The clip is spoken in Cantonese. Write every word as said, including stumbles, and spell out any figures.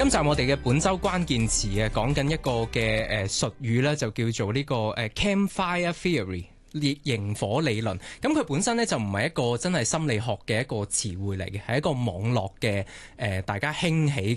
今集我哋嘅本周關鍵詞啊，講緊一個嘅誒術語咧，就叫做呢個誒 Campfire Theory 烈螢火理論。咁佢本身咧就唔係一個真係心理學嘅一個詞彙嚟嘅，係一個網絡嘅誒大家興起嘅